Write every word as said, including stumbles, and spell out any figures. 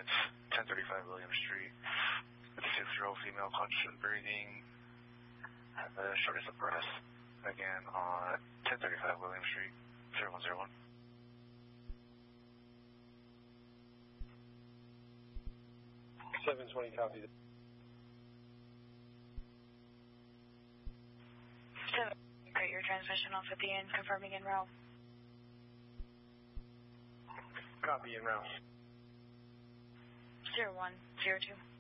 units, ten thirty-five William Street. fifty-six-year-old female, conscious and breathing, uh, shortness of breath. Again on ten thirty-five William Street, zero one zero one. seven twenty, copy. seven, great, your transmission on fifty and confirming en route. Copy, en route. zero one zero two.